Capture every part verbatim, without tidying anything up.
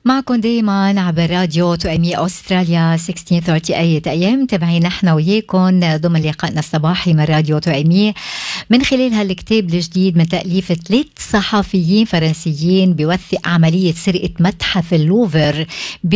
معكم دايما عبر راديو توأمي أستراليا ستة عشر ثلاثين أيام. متابعين نحن وياكم ضمن لقائنا الصباحي من راديو توأمي من خلال هالكتاب الجديد من تأليف ثلاث صحفيين فرنسيين بيوثق عملية سرقة متحف اللوفر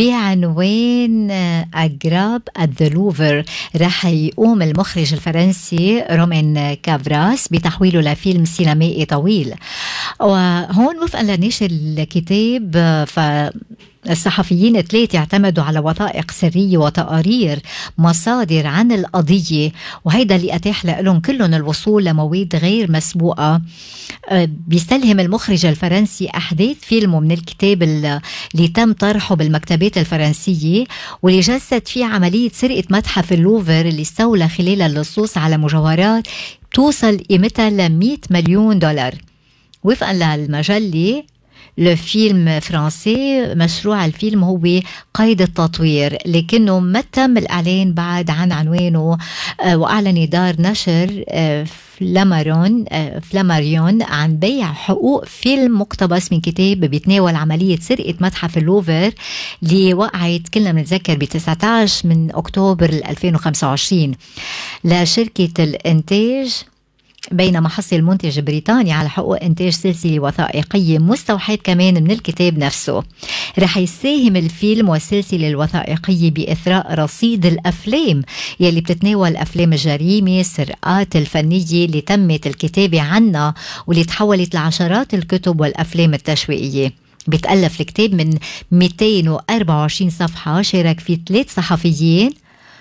بعنوان أجراب اللوفر. رح يقوم المخرج الفرنسي رومان كافراس بتحويله لفيلم سينمائي طويل. وهون وفقا لنشر الكتاب ف الصحفيين الثلاثة اعتمدوا على وثائق سرية وتقارير مصادر عن القضية، وهيدا اللي أتاح لهم كلهم الوصول لمواد غير مسبوقة. بيستلهم المخرج الفرنسي أحداث فيلمه من الكتاب اللي تم طرحه بالمكتبات الفرنسية، واللي جسد فيه عملية سرقة متحف اللوفر اللي استولى خلال اللصوص على مجوهرات توصل قيمتها ل مئة مليون دولار. وفقا للمجلة الفيلم فرنسي، مشروع الفيلم هو قيد التطوير، لكنه ما تم الإعلان بعد عن عنوانه. وأعلن دار نشر فلامارون فلاماريون عن بيع حقوق فيلم مقتبس من كتاب بيتناول عملية سرقة متحف اللوفر اللي وقعت كلنا بنتذكر ب تسعة عشر من أكتوبر ألفين وخمسة وعشرين لشركة الإنتاج، بينما حصل المنتج البريطاني على حقوق إنتاج سلسلة وثائقية مستوحاة كمان من الكتاب نفسه. رح يساهم الفيلم والسلسلة الوثائقية بإثراء رصيد الأفلام يلي بتتناول أفلام الجريمة السرقات الفنية اللي تمت الكتابة عنها واللي تحولت لعشرات الكتب والأفلام التشويقية. بتألف الكتاب من مئتين وأربعة وعشرين صفحة، شارك فيه ثلاث صحفيين،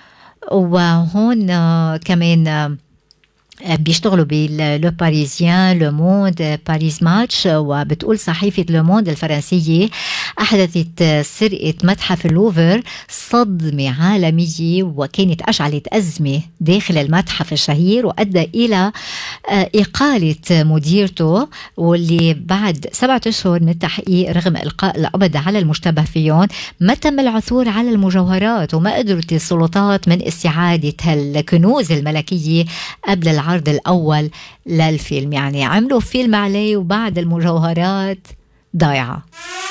وهون كمان بيشتغلوا باللو باريزيان، لو موند، باريس ماتش. وبتقول صحيفة لو موند الفرنسية أحدثت سرقة متحف اللوفر صدمة عالمية، وكانت أشعلت أزمة داخل المتحف الشهير وأدى إلى إقالة مديرته، واللي بعد سبعة أشهر من التحقيق رغم إلقاء القبض على المشتبه فيهم ما تم العثور على المجوهرات، وما قدرت السلطات من استعادة هالكنوز الملكية قبل العرض العرض الأول للفيلم. يعني عملوا فيلم عليه وبعد المجوهرات ضايعة.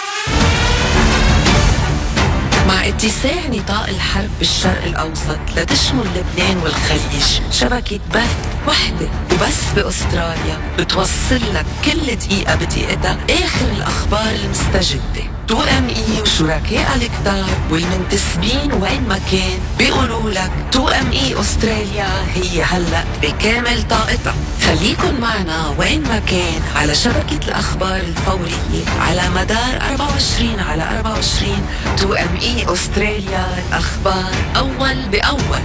مع اتساع نطاق الحرب بالشرق الأوسط لتشمل لبنان والخليج، شبكة بث وحدة وبس بأستراليا بتوصل لك كل دقيقة بدقيقتها آخر الأخبار المستجدة. تو ام اي وشركاء الكتار والمنتسبين وين ما كان بيقولوا لك تو ام اي أستراليا هي هلأ بكامل طاقتها. خليكن معنا وين ما كان على شبكة الأخبار الفورية على مدار أربعة وعشرين على أربعة وعشرين. تو ام اي أستراليا، الأخبار أول بأول.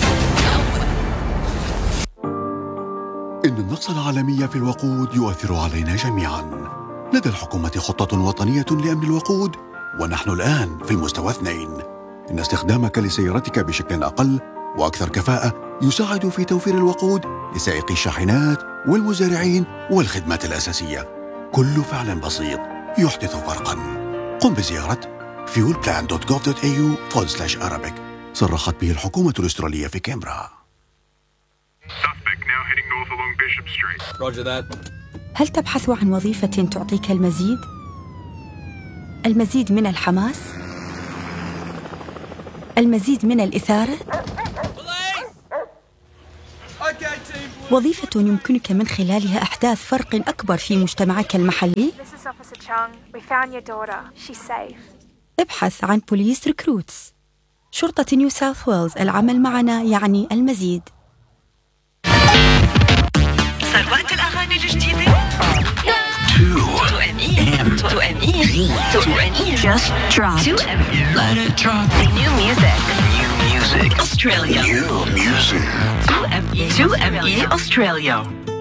إن النقص العالمي في الوقود يؤثر علينا جميعاً. لدى الحكومة خطة وطنية لأمن الوقود، ونحن الآن في المستوى اثنين. إن استخدامك لسيارتك بشكل أقل وأكثر كفاءة يساعد في توفير الوقود لسائقي الشاحنات والمزارعين والخدمات الأساسية. كل فعل بسيط يحدث فرقاً. قم بزيارة fuel plan dot gov dot a u forward slash arabic. صرحت به الحكومة الأسترالية في كامبرا. هل تبحث عن وظيفة تعطيك المزيد؟ المزيد من الحماس؟ المزيد من الإثارة؟ وظيفة يمكنك من خلالها إحداث فرق أكبر في مجتمعك المحلي؟ ابحث عن بوليس ريكروتس. شرطة نيو ساوث ويلز، العمل معنا يعني المزيد. ثروات الأغاني الجديدة. تو ام اي تو ام اي تو ام اي just dropped. تو ام اي let it drop. New music. New music. Australia. New music. تو ام اي تو ام اي Australia.